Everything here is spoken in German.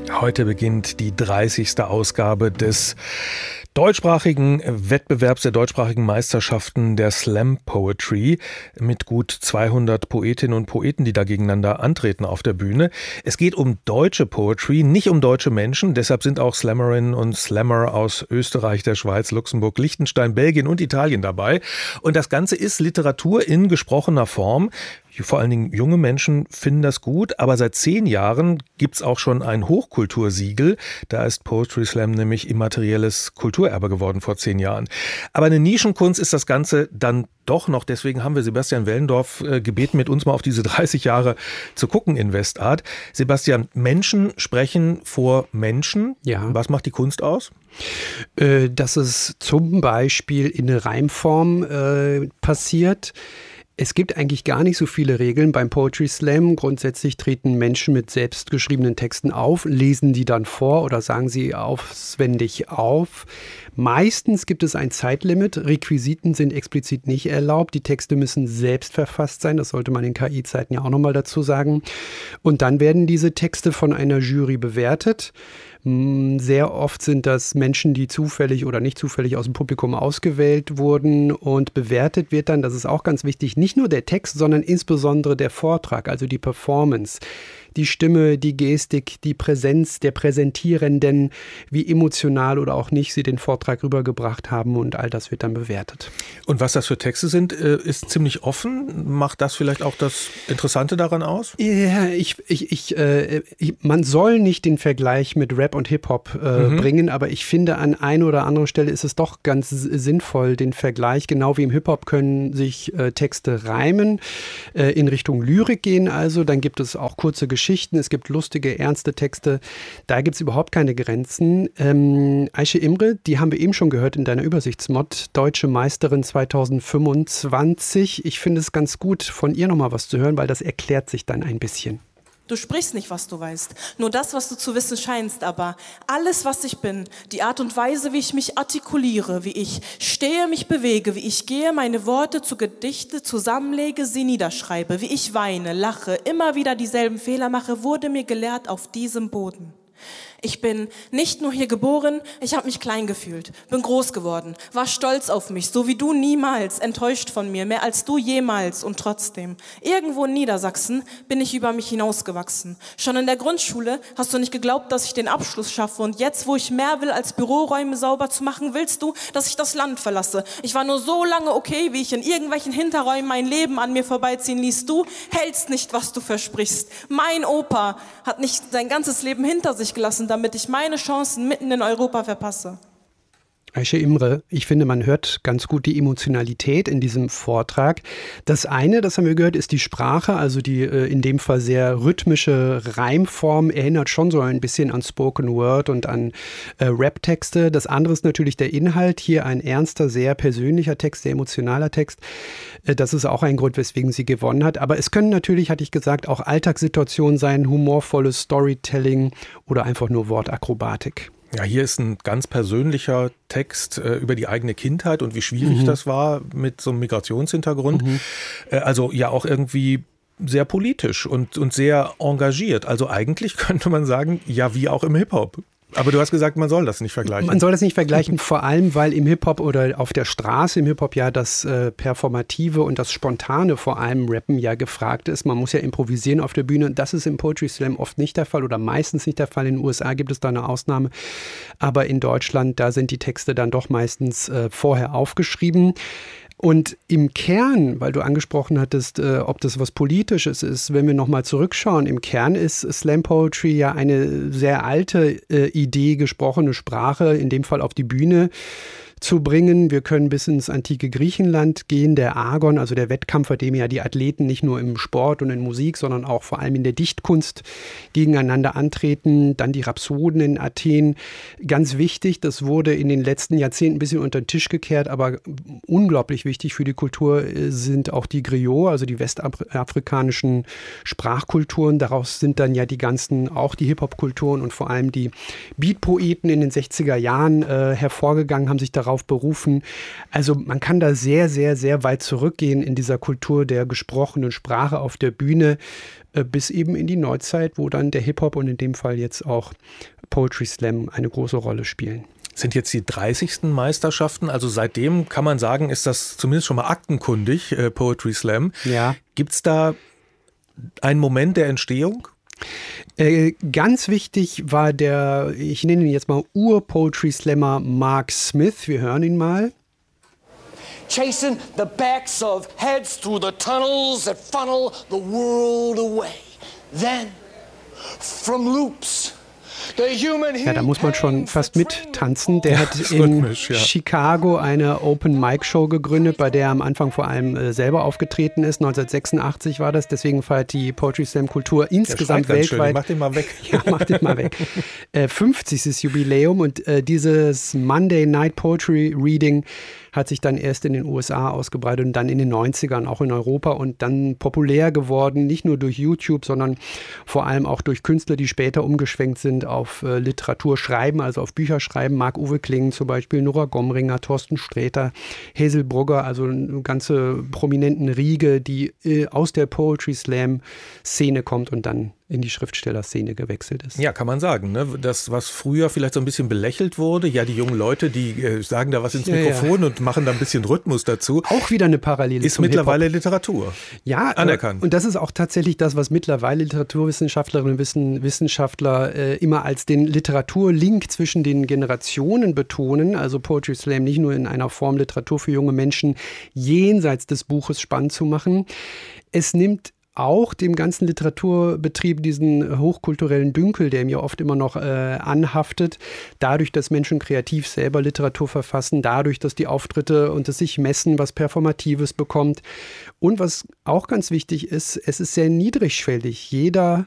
Heute beginnt die 30. Ausgabe des deutschsprachigen Wettbewerbs der deutschsprachigen Meisterschaften der Slam Poetry mit gut 200 Poetinnen und Poeten, die da gegeneinander antreten auf der Bühne. Es geht um deutsche Poetry, nicht um deutsche Menschen. Deshalb sind auch Slammerinnen und Slammer aus Österreich, der Schweiz, Luxemburg, Liechtenstein, Belgien und Italien dabei. Und das Ganze ist Literatur in gesprochener Form. Vor allen Dingen junge Menschen finden das gut, aber seit 10 Jahren gibt's auch schon ein Hochkultursiegel. Da ist Poetry Slam nämlich immaterielles Kulturerbe geworden vor 10 Jahren. Aber eine Nischenkunst ist das Ganze dann doch noch. Deswegen haben wir Sebastian Wellendorf gebeten, mit uns mal auf diese 30 Jahre zu gucken in Westart. Sebastian, Menschen sprechen vor Menschen. Ja. Was macht die Kunst aus? Dass es zum Beispiel in eine Reimform passiert. Es gibt eigentlich gar nicht so viele Regeln beim Poetry Slam. Grundsätzlich treten Menschen mit selbstgeschriebenen Texten auf, lesen die dann vor oder sagen sie auswendig auf. Meistens gibt es ein Zeitlimit. Requisiten sind explizit nicht erlaubt. Die Texte müssen selbst verfasst sein. Das sollte man in KI-Zeiten ja auch nochmal dazu sagen. Und dann werden diese Texte von einer Jury bewertet. Sehr oft sind das Menschen, die zufällig oder nicht zufällig aus dem Publikum ausgewählt wurden, und bewertet wird dann, das ist auch ganz wichtig, nicht nur der Text, sondern insbesondere der Vortrag, also die Performance. Die Stimme, die Gestik, die Präsenz der Präsentierenden, wie emotional oder auch nicht sie den Vortrag rübergebracht haben, und all das wird dann bewertet. Und was das für Texte sind, ist ziemlich offen. Macht das vielleicht auch das Interessante daran aus? Ja, man soll nicht den Vergleich mit Rap und Hip-Hop bringen, aber ich finde, an einer oder anderen Stelle ist es doch ganz sinnvoll, den Vergleich. Genau wie im Hip-Hop können sich Texte reimen, in Richtung Lyrik gehen also. Dann gibt es auch kurze Geschichten, es gibt lustige, ernste Texte. Da gibt es überhaupt keine Grenzen. Ayşe Imre, die haben wir eben schon gehört in deiner Übersichtsmod, Deutsche Meisterin 2025. Ich finde es ganz gut, von ihr nochmal was zu hören, weil das erklärt sich dann ein bisschen. Du sprichst nicht, was du weißt, nur das, was du zu wissen scheinst, aber alles, was ich bin, die Art und Weise, wie ich mich artikuliere, wie ich stehe, mich bewege, wie ich gehe, meine Worte zu Gedichte zusammenlege, sie niederschreibe, wie ich weine, lache, immer wieder dieselben Fehler mache, wurde mir gelehrt auf diesem Boden. Ich bin nicht nur hier geboren, ich habe mich klein gefühlt, bin groß geworden, war stolz auf mich, so wie du niemals, enttäuscht von mir, mehr als du jemals, und trotzdem. Irgendwo in Niedersachsen bin ich über mich hinausgewachsen. Schon in der Grundschule hast du nicht geglaubt, dass ich den Abschluss schaffe, und jetzt, wo ich mehr will, als Büroräume sauber zu machen, willst du, dass ich das Land verlasse. Ich war nur so lange okay, wie ich in irgendwelchen Hinterräumen mein Leben an mir vorbeiziehen ließ. Du hältst nicht, was du versprichst. Mein Opa hat nicht sein ganzes Leben hinter sich gelassen, damit ich meine Chancen mitten in Europa verpasse. Ayşe Imre, ich finde, man hört ganz gut die Emotionalität in diesem Vortrag. Das eine, das haben wir gehört, ist die Sprache, also die in dem Fall sehr rhythmische Reimform, erinnert schon so ein bisschen an Spoken Word und an Rap-Texte. Das andere ist natürlich der Inhalt, hier ein ernster, sehr persönlicher Text, sehr emotionaler Text. Das ist auch ein Grund, weswegen sie gewonnen hat. Aber es können natürlich, hatte ich gesagt, auch Alltagssituationen sein, humorvolles Storytelling oder einfach nur Wortakrobatik. Ja, hier ist ein ganz persönlicher Text über die eigene Kindheit und wie schwierig das war mit so einem Migrationshintergrund. Also ja auch irgendwie sehr politisch und sehr engagiert. Also eigentlich könnte man sagen, ja, wie auch im Hip-Hop. Aber du hast gesagt, man soll das nicht vergleichen. Man soll das nicht vergleichen, vor allem, weil im Hip-Hop oder auf der Straße im Hip-Hop ja das Performative und das Spontane, vor allem Rappen, ja gefragt ist. Man muss ja improvisieren auf der Bühne. Das ist im Poetry Slam oft nicht der Fall oder meistens nicht der Fall. In den USA gibt es da eine Ausnahme. Aber in Deutschland, da sind die Texte dann doch meistens vorher aufgeschrieben. Und im Kern, weil du angesprochen hattest, ob das was Politisches ist, wenn wir nochmal zurückschauen, im Kern ist Slam Poetry ja eine sehr alte Idee, gesprochene Sprache, in dem Fall auf die Bühne zu bringen. Wir können bis ins antike Griechenland gehen. Der Agon, also der Wettkampf, bei dem ja die Athleten nicht nur im Sport und in Musik, sondern auch vor allem in der Dichtkunst gegeneinander antreten. Dann die Rhapsoden in Athen. Ganz wichtig, das wurde in den letzten Jahrzehnten ein bisschen unter den Tisch gekehrt, aber unglaublich wichtig für die Kultur sind auch die Griots, also die westafrikanischen Sprachkulturen. Daraus sind dann ja die ganzen, auch die Hip-Hop-Kulturen und vor allem die Beat-Poeten in den 60er Jahren hervorgegangen, haben sich daraus darauf berufen. Also man kann da sehr, sehr, sehr weit zurückgehen in dieser Kultur der gesprochenen Sprache auf der Bühne, bis eben in die Neuzeit, wo dann der Hip-Hop und in dem Fall jetzt auch Poetry Slam eine große Rolle spielen. Sind jetzt die 30. Meisterschaften, also seitdem kann man sagen, ist das zumindest schon mal aktenkundig, Poetry Slam. Ja. Gibt es da einen Moment der Entstehung? Ganz wichtig war ich nenne ihn jetzt mal Ur-Poetry-Slammer Mark Smith. Wir hören ihn mal. Chasing the backs of heads through the tunnels that funnel the world away. Then, from loops, ja, da muss man schon fast mittanzen. Der hat in Chicago eine Open-Mic-Show gegründet, bei der er am Anfang vor allem selber aufgetreten ist. 1986 war das, deswegen feiert die Poetry-Slam-Kultur insgesamt weltweit. Mach den mal weg. Ja, mach den mal weg. 50. Jubiläum und dieses Monday Night Poetry Reading hat sich dann erst in den USA ausgebreitet und dann in den 90ern auch in Europa und dann populär geworden, nicht nur durch YouTube, sondern vor allem auch durch Künstler, die später umgeschwenkt sind auf Literatur schreiben, also auf Bücher schreiben. Marc-Uwe Kling zum Beispiel, Nora Gomringer, Thorsten Sträter, Hazel Brugger, also eine ganze prominenten Riege, die aus der Poetry-Slam-Szene kommt und dann in die Schriftstellerszene gewechselt ist. Ja, kann man sagen. Ne? Das, was früher vielleicht so ein bisschen belächelt wurde, ja, die jungen Leute, die sagen da was ins Mikrofon und machen da ein bisschen Rhythmus dazu. Auch wieder eine Parallele ist mittlerweile Literatur. Ja, anerkannt. Und das ist auch tatsächlich das, was mittlerweile Literaturwissenschaftlerinnen und Wissenschaftler immer als den Literaturlink zwischen den Generationen betonen. Also Poetry Slam nicht nur in einer Form Literatur für junge Menschen jenseits des Buches spannend zu machen. Es nimmt auch dem ganzen Literaturbetrieb diesen hochkulturellen Dünkel, der mir oft immer noch anhaftet, dadurch, dass Menschen kreativ selber Literatur verfassen, dadurch, dass die Auftritte und das sich messen, was Performatives bekommt. Und was auch ganz wichtig ist, es ist sehr niedrigschwellig. Jeder